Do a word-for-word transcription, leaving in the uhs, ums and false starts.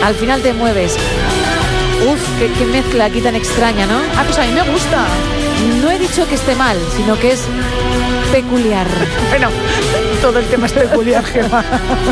Al final te mueves. Uf, qué, qué mezcla aquí tan extraña, ¿no? Ah, pues a mí me gusta. No he dicho que esté mal, sino que es peculiar. Bueno, todo el tema es peculiar, Gemma.